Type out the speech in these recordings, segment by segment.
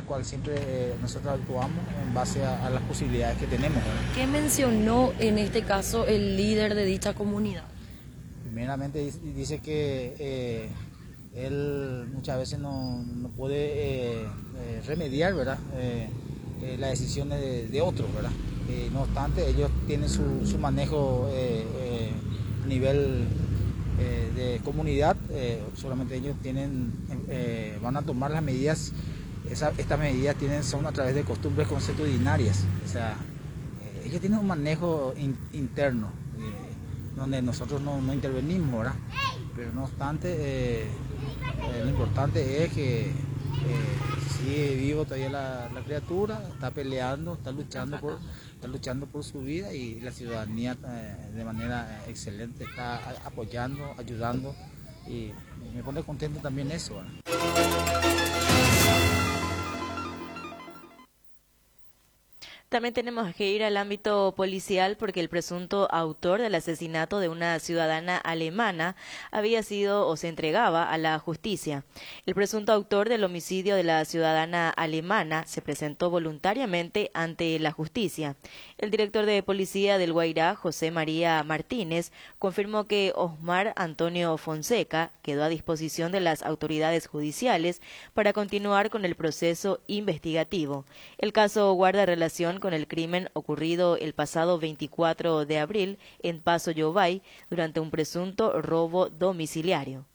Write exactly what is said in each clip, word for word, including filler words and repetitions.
cual siempre eh, nosotros actuamos en base a, a las posibilidades que tenemos, ¿verdad? ¿Qué mencionó en este caso el líder de dicha comunidad? Primeramente dice que eh, él muchas veces no, no puede eh, eh, remediar, ¿verdad? Eh, eh, las decisiones de, de otros, ¿verdad? Eh, no obstante, ellos tienen su, su manejo eh, eh, a nivel eh, de comunidad, eh, solamente ellos tienen, eh, van a tomar las medidas, esa, estas medidas tienen, son a través de costumbres consuetudinarias, o sea, eh, ellos tienen un manejo in, interno, eh, donde nosotros no, no intervenimos, ¿verdad? Pero no obstante, eh, eh, lo importante es que eh, sigue vivo todavía la, la criatura, está peleando, está luchando por, está luchando por su vida, y la ciudadanía eh, de manera excelente está apoyando, ayudando, y me pone contento también eso, ¿verdad? También tenemos que ir al ámbito policial porque el presunto autor del asesinato de una ciudadana alemana había sido o se entregaba a la justicia. El presunto autor del homicidio de la ciudadana alemana se presentó voluntariamente ante la justicia. El director de policía del Guairá, José María Martínez, confirmó que Osmar Antonio Fonseca quedó a disposición de las autoridades judiciales para continuar con el proceso investigativo. El caso guarda relación con el crimen ocurrido el pasado veinticuatro de abril en Paso Yobay durante un presunto robo domiciliario.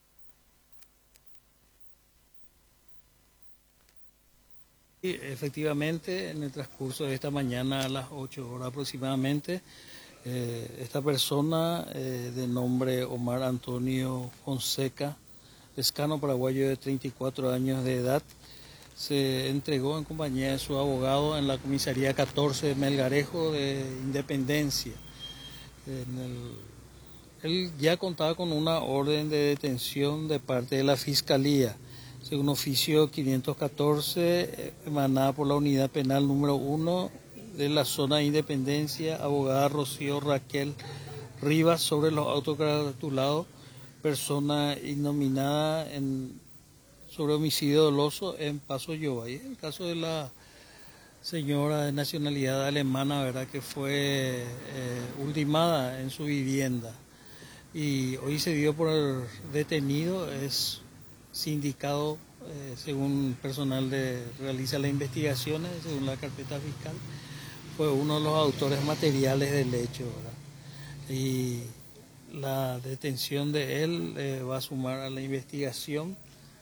Y efectivamente, en el transcurso de esta mañana a las ocho horas aproximadamente, eh, esta persona eh, de nombre Omar Antonio Fonseca, escano paraguayo de treinta y cuatro años de edad, se entregó en compañía de su abogado en la comisaría catorce de Melgarejo de Independencia. En el, él ya contaba con una orden de detención de parte de la Fiscalía, según oficio quinientos catorce, emanada por la Unidad Penal número uno de la zona de Independencia, abogada Rocío Raquel Rivas, sobre los autocaratulados, persona innominada en sobre homicidio doloso en Paso Yobay. El caso de la señora de nacionalidad alemana, verdad, que fue eh, ultimada en su vivienda y hoy se dio por detenido, es sindicado eh, según personal de realiza las investigaciones, según la carpeta fiscal, fue uno de los autores materiales del hecho, ¿verdad? Y la detención de él eh, va a sumar a la investigación.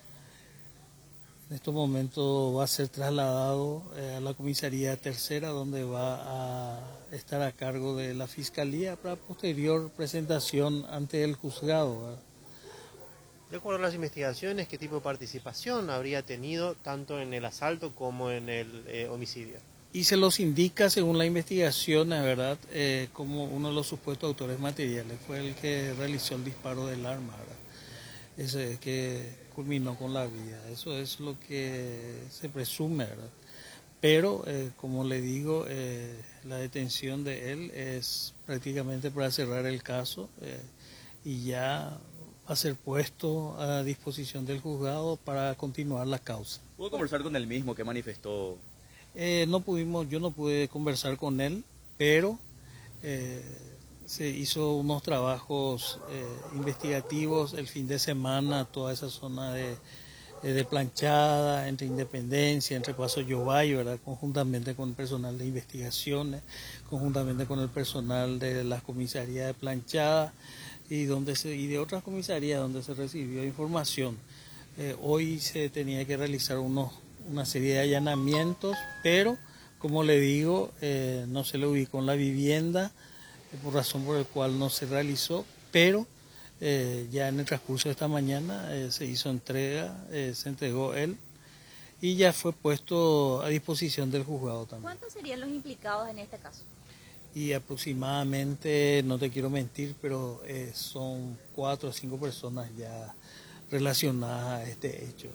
En estos momentos va a ser trasladado eh, a la comisaría tercera, donde va a estar a cargo de la Fiscalía para posterior presentación ante el juzgado, ¿verdad? De acuerdo a las investigaciones, ¿qué tipo de participación habría tenido tanto en el asalto como en el eh, homicidio? Y se los indica, según la investigación, ¿verdad?, eh, como uno de los supuestos autores materiales. Fue el que realizó el disparo del arma, ¿verdad? Ese que culminó con la vida. Eso es lo que se presume, ¿verdad? Pero, eh, como le digo, eh, la detención de él es prácticamente para cerrar el caso eh, y ya va a ser puesto a disposición del juzgado para continuar la causa. ¿Pudo conversar con él mismo? ¿Qué manifestó? Eh, no pudimos, yo no pude conversar con él, pero eh, se hizo unos trabajos eh, investigativos el fin de semana, toda esa zona de, de planchada, entre Independencia, entre Paso Yobay, ¿verdad?, conjuntamente con el personal de investigaciones, conjuntamente con el personal de las comisarías de planchada y, donde se, y de otras comisarías donde se recibió información. Eh, hoy se tenía que realizar unos, una serie de allanamientos, pero como le digo, eh, no se le ubicó en la vivienda, por razón por la cual no se realizó, pero eh, ya en el transcurso de esta mañana eh, se hizo entrega, eh, se entregó él y ya fue puesto a disposición del juzgado también. ¿Cuántos serían los implicados en este caso? Y aproximadamente, no te quiero mentir, pero eh, son cuatro o cinco personas ya relacionadas a este hecho.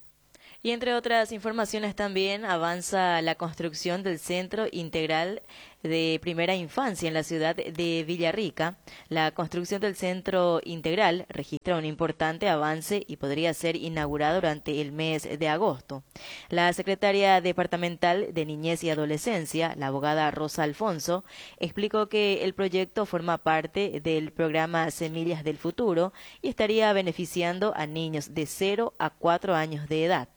Y entre otras informaciones también avanza la construcción del Centro Integral de primera infancia en la ciudad de Villarrica, la construcción del centro integral registra un importante avance y podría ser inaugurado durante el mes de agosto. La secretaria departamental de Niñez y Adolescencia, la abogada Rosa Alfonso, explicó que el proyecto forma parte del programa Semillas del Futuro y estaría beneficiando a niños de cero a cuatro años de edad.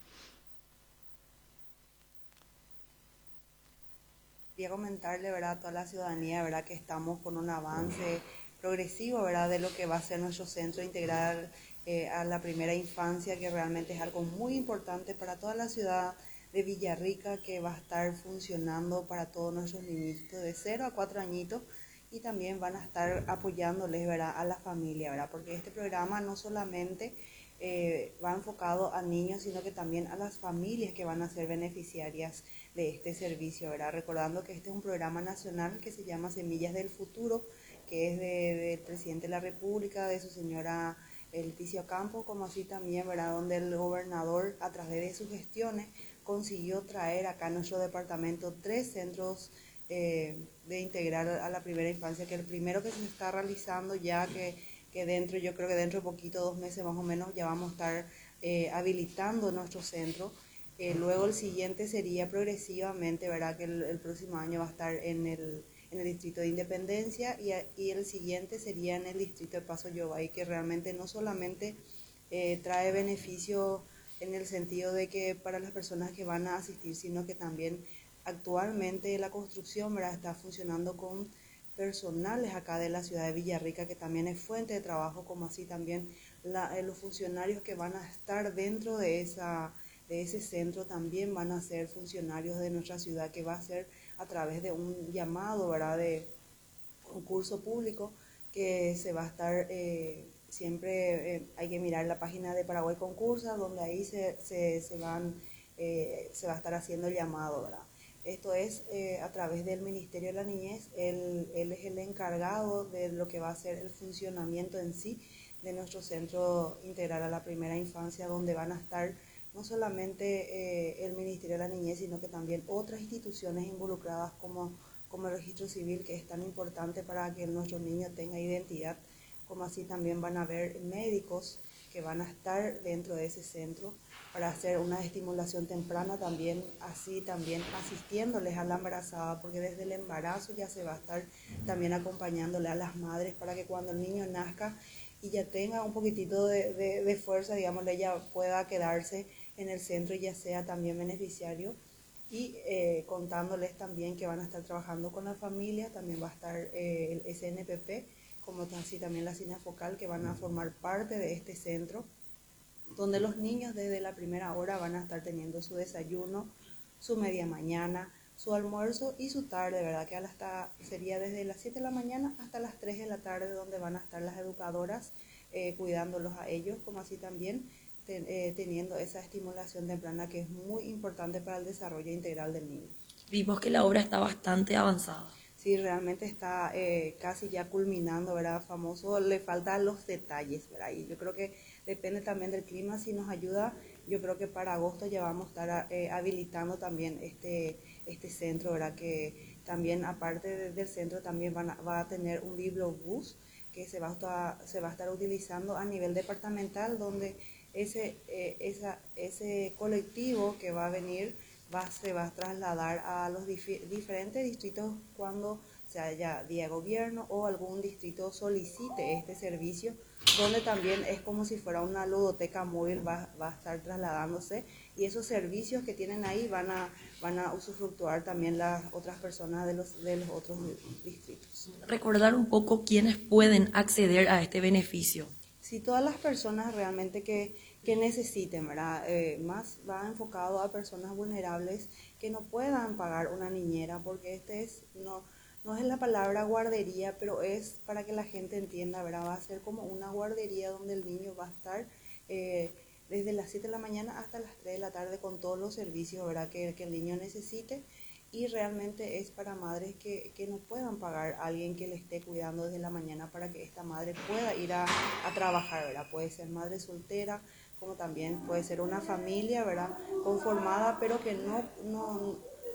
Quería comentarle, ¿verdad?, a toda la ciudadanía, ¿verdad?, que estamos con un avance progresivo, ¿verdad?, de lo que va a ser nuestro centro integral eh, a la primera infancia, que realmente es algo muy importante para toda la ciudad de Villarrica, que va a estar funcionando para todos nuestros niñitos de cero a cuatro añitos, y también van a estar apoyándoles, ¿verdad?, a la familia, ¿verdad?, porque este programa no solamente eh, va enfocado a niños, sino que también a las familias que van a ser beneficiarias de este servicio, ¿verdad? Recordando que este es un programa nacional que se llama Semillas del Futuro, que es de, del presidente de la República, de su señora Leticia Campos, como así también, ¿verdad?, donde el gobernador, a través de sus gestiones, consiguió traer acá a nuestro departamento tres centros eh, de integrar a la primera infancia, que el primero que se está realizando ya, que, que dentro, yo creo que dentro de poquito, dos meses más o menos, ya vamos a estar eh, habilitando nuestro centro. Eh, luego el siguiente sería progresivamente, ¿verdad?, que el, el próximo año va a estar en el, en el distrito de Independencia, y, y el siguiente sería en el distrito de Paso Yobay, que realmente no solamente eh, trae beneficio en el sentido de que para las personas que van a asistir, sino que también actualmente la construcción, ¿verdad?, está funcionando con personales acá de la ciudad de Villarrica, que también es fuente de trabajo, como así también la, eh, los funcionarios que van a estar dentro de esa de ese centro también van a ser funcionarios de nuestra ciudad, que va a ser a través de un llamado, ¿verdad?, de concurso público, que se va a estar, eh, siempre eh, hay que mirar la página de Paraguay Concursa, donde ahí se, se, se, van, eh, se va a estar haciendo el llamado, ¿verdad? Esto es eh, a través del Ministerio de la Niñez. Él, él es el encargado de lo que va a ser el funcionamiento en sí de nuestro centro integral a la primera infancia, donde van a estar no solamente eh, el Ministerio de la Niñez, sino que también otras instituciones involucradas como, como el registro civil, que es tan importante para que nuestro niño tenga identidad, como así también van a haber médicos que van a estar dentro de ese centro para hacer una estimulación temprana también, así también asistiéndoles a la embarazada, porque desde el embarazo ya se va a estar también acompañándole a las madres para que cuando el niño nazca y ya tenga un poquitito de, de, de fuerza, digamos, ella pueda quedarse en el centro y ya sea también beneficiario, y eh, contándoles también que van a estar trabajando con la familia. También va a estar eh, el S N P P, como así también la Sinafocal, que van a formar parte de este centro, donde los niños desde la primera hora van a estar teniendo su desayuno, su media mañana, su almuerzo y su tarde, ¿verdad?, que hasta sería desde las siete de la mañana hasta las tres de la tarde, donde van a estar las educadoras eh, cuidándolos a ellos, como así también ten, eh, teniendo esa estimulación temprana, que es muy importante para el desarrollo integral del niño. Vimos que la obra está bastante avanzada. Sí, realmente está eh, casi ya culminando, ¿verdad? Famoso, le faltan los detalles, ¿verdad? Y yo creo que depende también del clima, si nos ayuda. Yo creo que para agosto ya vamos a estar eh, habilitando también este, este centro, ¿verdad? Que también, aparte de, del centro, también van a, va a tener un bibliobús que se va, a estar, se va a estar utilizando a nivel departamental, donde ese, eh, esa, ese colectivo que va a venir Va, se va a trasladar a los dif- diferentes distritos cuando se haya día de gobierno o algún distrito solicite este servicio, donde también es como si fuera una ludoteca móvil, va, va a estar trasladándose, y esos servicios que tienen ahí van a, van a usufructuar también las otras personas de los, de los otros distritos. Recordar un poco quiénes pueden acceder a este beneficio. Sí, todas las personas realmente que, que necesiten, ¿verdad? Eh, más va enfocado a personas vulnerables que no puedan pagar una niñera, porque este es, no, no es la palabra guardería, pero es para que la gente entienda, ¿verdad? Va a ser como una guardería donde el niño va a estar eh, desde las siete de la mañana hasta las tres de la tarde con todos los servicios, ¿verdad?, que, que el niño necesite. Y realmente es para madres que, que no puedan pagar a alguien que le esté cuidando desde la mañana, para que esta madre pueda ir a, a trabajar, ¿verdad? Puede ser madre soltera, como también puede ser una familia, ¿verdad?, conformada, pero que no, no,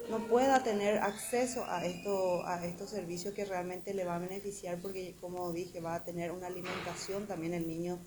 no pueda tener acceso a, esto, a estos servicios que realmente le va a beneficiar, porque como dije, va a tener una alimentación también el niño